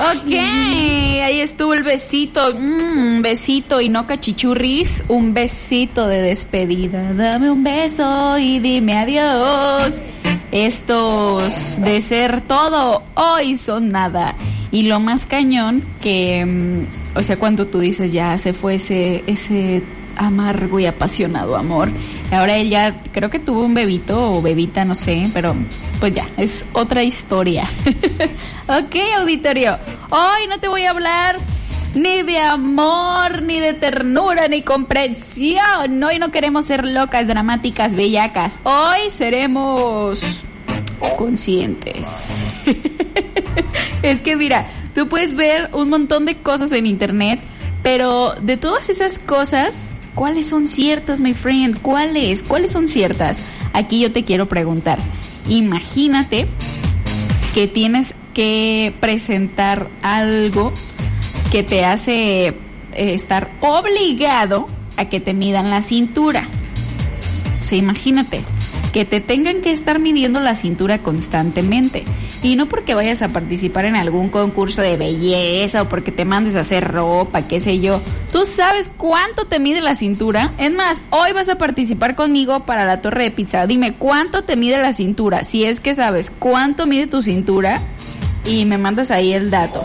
Ok, ahí estuvo el besito. Un besito y no cachichurris. Un besito de despedida. Dame un beso y dime adiós. Estos de ser todo hoy son nada. Y lo más cañón que, o sea, cuando tú dices ya se fue ese amargo y apasionado amor. Ahora él ya creo que tuvo un bebito o bebita, no sé, pero pues ya, es otra historia. Ok, auditorio, hoy no te voy a hablar ni de amor, ni de ternura, ni comprensión. Hoy no queremos ser locas, dramáticas, bellacas. Hoy seremos conscientes. Es que mira, tú puedes ver un montón de cosas en internet, pero de todas esas cosas, ¿cuáles son ciertas, my friend? ¿Cuáles son ciertas? Aquí yo te quiero preguntar. Imagínate que tienes que presentar algo que te hace estar obligado a que te midan la cintura. O sea, imagínate que te tengan que estar midiendo la cintura constantemente. Y no porque vayas a participar en algún concurso de belleza o porque te mandes a hacer ropa, qué sé yo. ¿Tú sabes cuánto te mide la cintura? Es más, hoy vas a participar conmigo para la torre de pizza. Dime, ¿cuánto te mide la cintura? Si es que sabes cuánto mide tu cintura y me mandas ahí el dato.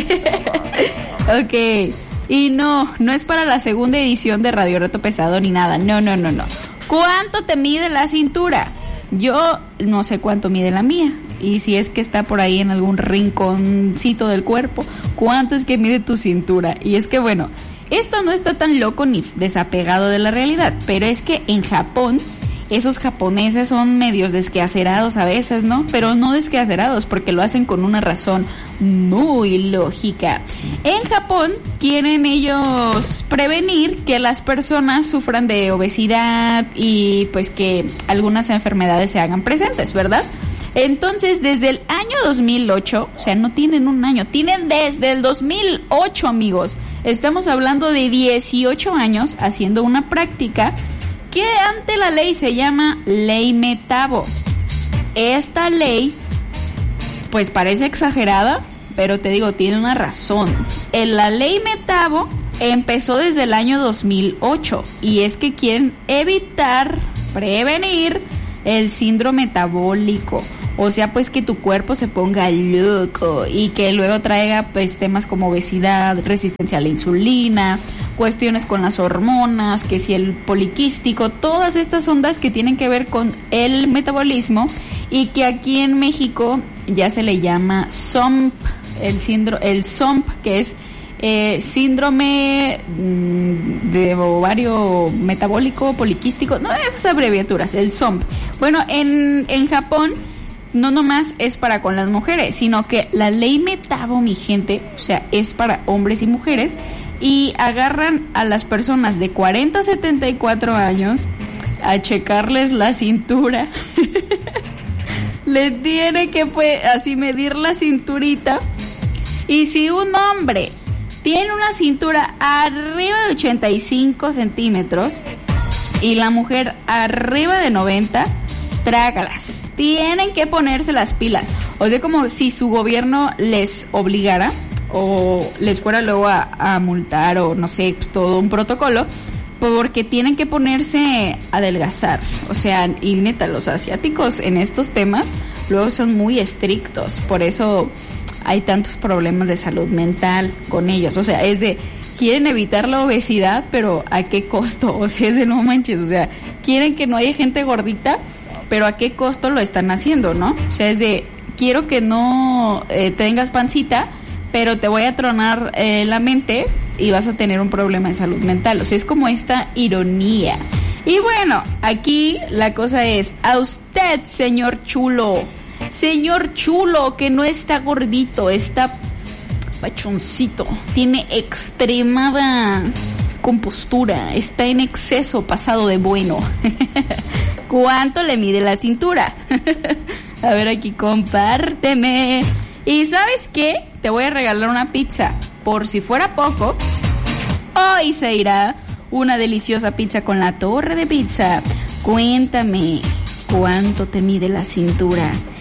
Ok. Y no es para la segunda edición de Radio Reto Pesado ni nada. No. ¿Cuánto te mide la cintura? Yo no sé cuánto mide la mía. Y si es que está por ahí en algún rinconcito del cuerpo, ¿cuánto es que mide tu cintura? Y es que bueno, esto no está tan loco ni desapegado de la realidad, pero es que en Japón, esos japoneses son medios desquacerados a veces, ¿no? Pero no desquacerados porque lo hacen con una razón muy lógica. En Japón quieren ellos prevenir que las personas sufran de obesidad y pues que algunas enfermedades se hagan presentes, ¿verdad? Entonces, desde el año 2008, o sea, no tienen un año, tienen desde el 2008, amigos. Estamos hablando de 18 años haciendo una práctica que ante la ley se llama Ley Metabo. Esta ley, pues parece exagerada, pero te digo, tiene una razón. La Ley Metabo empezó desde el año 2008 y es que quieren prevenir el síndrome metabólico. O sea, pues que tu cuerpo se ponga loco y que luego traiga pues temas como obesidad, resistencia a la insulina, cuestiones con las hormonas, que si el poliquístico, todas estas ondas que tienen que ver con el metabolismo y que aquí en México ya se le llama SOMP, el SOMP, que es síndrome de ovario metabólico poliquístico, no, esas abreviaturas, el SOMP. Bueno, en Japón no nomás es para con las mujeres, sino que la Ley Metabo, mi gente, o sea, es para hombres y mujeres, y agarran a las personas de 40 a 74 años a checarles la cintura. Le tiene que pues así medir la cinturita, y si un hombre tiene una cintura arriba de 85 centímetros y la mujer arriba de 90, trágalas. Tienen que ponerse las pilas. O sea, como si su gobierno les obligara o les fuera luego a multar o no sé, pues todo un protocolo, porque tienen que ponerse a adelgazar. O sea, y neta, los asiáticos en estos temas luego son muy estrictos. Por eso hay tantos problemas de salud mental con ellos. O sea, es de, quieren evitar la obesidad, pero ¿a qué costo? O sea, es de no manches. O sea, quieren que no haya gente gordita, pero ¿a qué costo lo están haciendo, no? O sea, es de, quiero que no tengas pancita, pero te voy a tronar la mente y vas a tener un problema de salud mental. O sea, es como esta ironía. Y bueno, aquí la cosa es, a usted, señor chulo, que no está gordito, está pachoncito, tiene extremada compostura, está en exceso pasado de bueno. ¿Cuánto le mide la cintura? A ver, aquí compárteme. Y ¿sabes qué? Te voy a regalar una pizza. Por si fuera poco, hoy se irá una deliciosa pizza con la torre de pizza. Cuéntame, ¿cuánto te mide la cintura?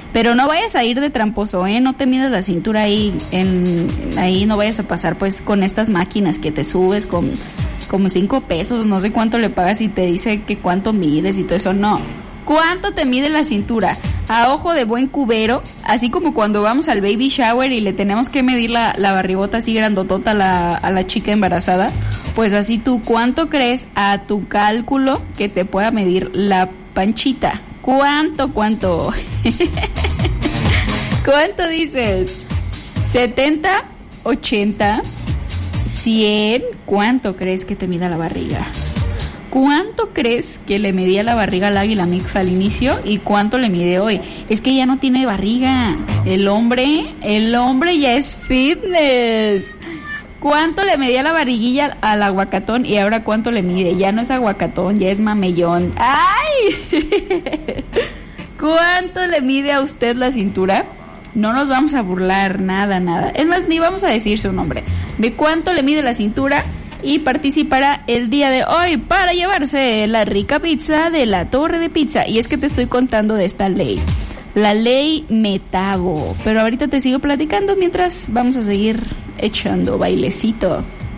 Pero no vayas a ir de tramposo, no te midas la cintura ahí no vayas a pasar pues con estas máquinas que te subes con como 5 pesos, no sé cuánto le pagas y te dice que cuánto mides y todo eso. No, ¿cuánto te mide la cintura? A ojo de buen cubero, así como cuando vamos al baby shower y le tenemos que medir la barrigota así grandotota a la chica embarazada, pues así tú, ¿cuánto crees a tu cálculo que te pueda medir la panchita? ¿Cuánto? ¿Cuánto dices? ¿70? ¿80? ¿100? ¿Cuánto crees que te mida la barriga? ¿Cuánto crees que le medía la barriga al Águila Mix al inicio y cuánto le mide hoy? Es que ya no tiene barriga. El hombre ya es fitness. ¿Cuánto le medía la barriguilla al aguacatón y ahora cuánto le mide? Ya no es aguacatón, ya es mamellón. ¡Ay! ¿Cuánto le mide a usted la cintura? No nos vamos a burlar, nada. Es más, ni vamos a decir su nombre. ¿De cuánto le mide la cintura? Y participará el día de hoy para llevarse la rica pizza de la Torre de Pizza. Y es que te estoy contando de esta ley. La ley Metabo. Pero ahorita te sigo platicando mientras vamos a seguir echando bailecito.